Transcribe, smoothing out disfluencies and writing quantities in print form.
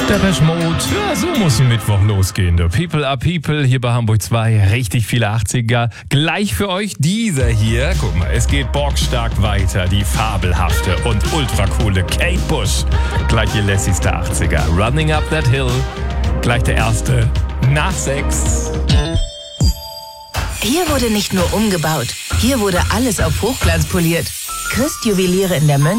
Der Peschmode, ja, so muss ein Mittwoch losgehen. Der People are People hier bei Hamburg 2. Richtig viele 80er. Gleich für euch dieser hier. Guck mal, es geht bockstark weiter. Die fabelhafte und ultra coole Kate Bush. Gleich die lässigste 80er. Running Up That Hill. Gleich der erste. Nach 6. Hier wurde nicht nur umgebaut. Hier wurde alles auf Hochglanz poliert. Christ Juweliere in der Mönch